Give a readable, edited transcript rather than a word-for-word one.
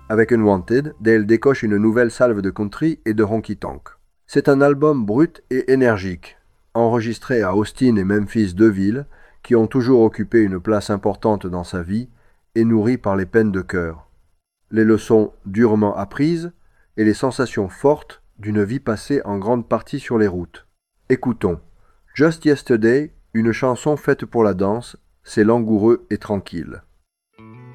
Avec Unwanted, Dale décoche une nouvelle salve de country et de honky-tonk. C'est un album brut et énergique, enregistré à Austin et Memphis, deux villes qui ont toujours occupé une place importante dans sa vie et nourries par les peines de cœur, les leçons durement apprises et les sensations fortes d'une vie passée en grande partie sur les routes. Écoutons Just Yesterday, une chanson faite pour la danse, c'est langoureux et tranquille.